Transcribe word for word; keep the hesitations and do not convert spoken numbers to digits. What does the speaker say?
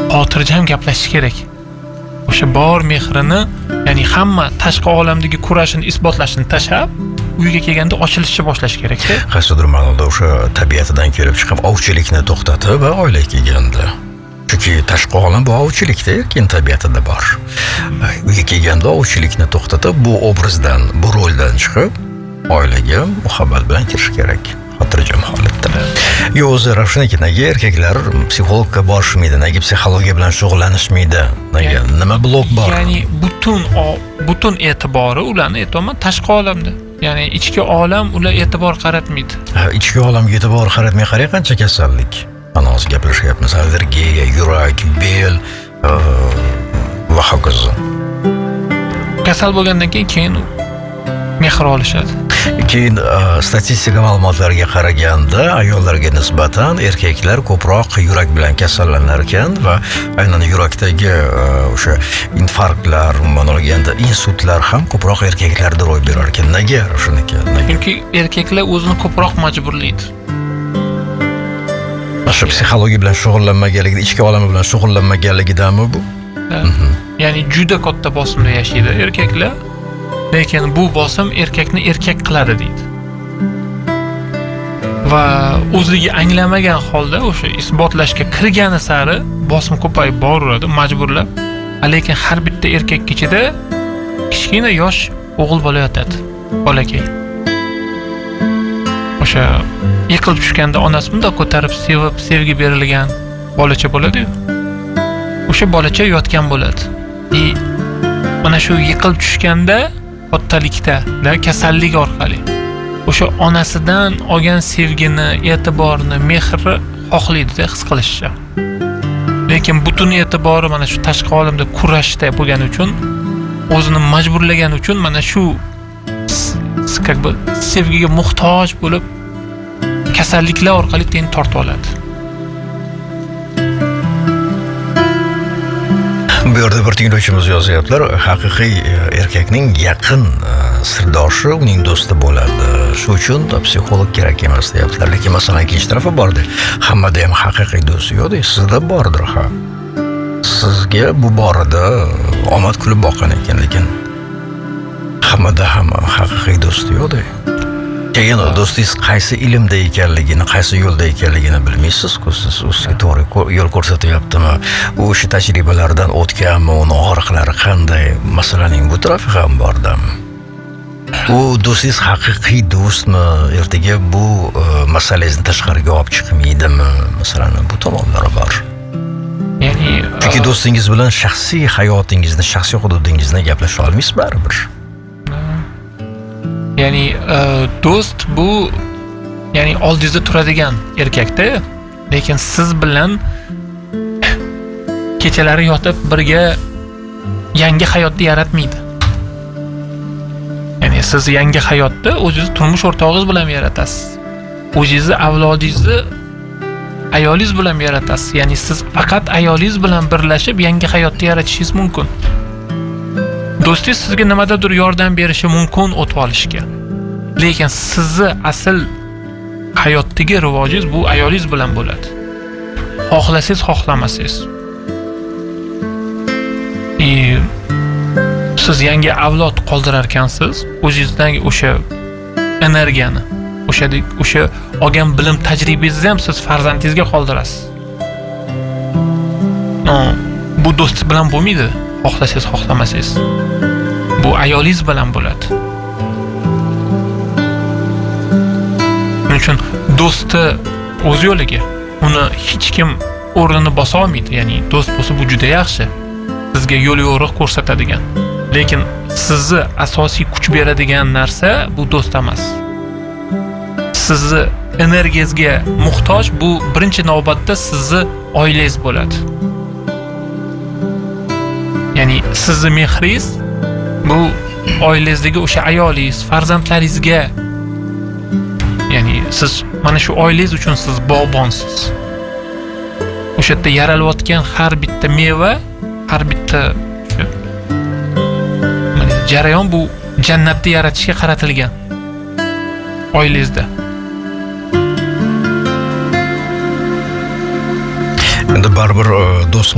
xotirjam gaplashish kerak. O'sha bor mehrini, ya'ni hamma tashqi olamdagi kurashini isbotlashini tashlab, uyga kelganda ochilishni boshlash kerak-da. Qaysidir ma'noda o'sha tabiatidan kelib chiqib ovchilikni to'xtatib va oilaga kelganda. Chunki tashqi olam bu ovchilikda erkin tabiatida bor. Uyga kelganda ovchilikni to'xtatib, bu obrazdan, bu roldan chiqib, oilaga muhabbat bilan kirish kerak. Xotirjam holatda. Yo, o'zi Ravshan aka, nega erkaklar psixologga borishmaydi, nega psixologiya bilan shug'ullanishmaydi? Nega nima blok bor? Ya'ni butun butun e'tibori ularni aytaman tashqi olamda. Ya'ni ichki olam ular e'tibor qaratmaydi. Ha, ichki olamga e'tibor qaratmay qarang qancha kasallik. Ana hozir gaplashyapmiz, allergiya, yurak, bel va hokazo. Kasal bo'lgandan keyin keyin mehr olishadi. Keyin statistika ma'lumotlariga qaraganda ayollarga nisbatan erkaklar ko'proq yurak bilan kasallanar ekan va aynan yurakdagi o'sha infarktlar, umuman olganda insultlar ham ko'proq erkaklarda ro'y berar ekan. Nega shuniki? Chunki erkaklar o'zini ko'proq majburlaydi. O'sha psixologiya bilan shug'ullanmaganligi, ichki olami bilan shug'ullanmaganligidanmi bu? Ya'ni juda katta bosimda yashaydi erkaklar. Lekin bu bosim erkakni erkak qiladi deydi. Va o'zligi anglamagan holda o'sha isbotlashga kirgani sari bosim ko'payib boraveradi, majburlab. Lekin har bitta erkak ichida kichkina yosh o'g'il bola yotadi, bolakay. O'sha yiqilib tushganda onasi bunday ko'tarib, sevib, sevgi berilgan bolacha bo'ladi-yu. O'sha bolacha yotgan bo'ladi. E, mana shu yiqilib tushganda ottalikda, kasallik orqali o'sha onasidan olgan sevgini, e'tiborni, mehrni xohlaydi-da, his qilishcha. Lekin butun e'tibori mana shu tashqi olamda kurashda bo'lgani uchun, o'zini majburlagani uchun mana shu как бы sevgiga muhtoj bo'lib kasalliklar orqali keyin tortib oladi. Bu yerda bir tinglovchimiz yozyaptilar, haqiqiy erkakning yaqin sirdoshi uning do'sti bo'ladi. Shu uchun psixolog kerak emas deyaptilar. Lekin masalan ikkinchi tarafi bordi. Hammada ham haqiqiy do'st yo'q, sizda bordir ha. Sizga bu borada omad kulib boqqan ekan, lekin hammada ham haqiqiy do'st yo'q-da. Keyin do'stingiz qaysi ilmda ekanligini, qaysi yo'lda ekanligini bilmaysiz-ku, siz o'zingizga to'g'ri yo'l ko'rsatyaptimi? U o'sha tajribalardan o'tganmi, uni og'riqlari qanday? Masalaning bu tarafi ham borda. U do'stingiz haqiqiy do'stmi? Ertaga bu masalangizni tashqariga olib chiqmaydimi? Masalan, bu tomonlari bor. Ya'ni chunki do'stingiz bilan shaxsiy hayotingizni, shaxsiy hududingizni gaplasha olmaysiz baribir. Ya'ni do'st bu ya'ni oldingizda turadigan erkakda, lekin siz bilan kechalari yotib birga yangi hayotni yaratmaydi. Ya'ni siz yangi hayotni o'zingiz turmush o'rtog'ingiz bilan yaratasiz. O'zingizni avlodingizni ayolingiz bilan yaratasiz. Ya'ni siz faqat ayolingiz bilan birlashib yangi hayotni yaratishingiz mumkin. Do'stingiz sizga nimadadir yordam berishi mumkin o'tib olishga. Lekin sizni asl hayotdagi rivojingiz bu ayolingiz bilan bo'ladi. Xohlasangiz, xohlamasangiz. E, siz yangi avlod qoldirar ekansiz, o'zingizdan o'sha energiyani, o'sha o'sha olgan bilim tajribangizni ham siz farzandingizga qoldirasiz. No, bu do'st bilan bo'lmaydi. Xohlasangiz, xohlamasangiz. Bu ayolingiz bilan bo'ladi. Shuning uchun do'sti o'z yo'liga, uni hech kim o'rnini bosa olmaydi. Ya'ni do'st bo'lsa bu juda yaxshi. Sizga yo'l yo'riq ko'rsatadigan. Lekin sizni asosiy kuch beradigan narsa bu do'st emas. Sizni energiyangizga muhtoj bu birinchi navbatda sizni oilangiz bo'ladi. Ya'ni sizni mehringiz bu oilangizdagi o'sha ayolingiz, farzandlaringizga, ya'ni siz mana shu oilangiz uchun siz bog'bonsiz. O'sha yerda yaralayotgan har bitta meva, har bitta jarayon bu jannatni yaratishga qaratilgan. Oilangizda. Endi baribir do'st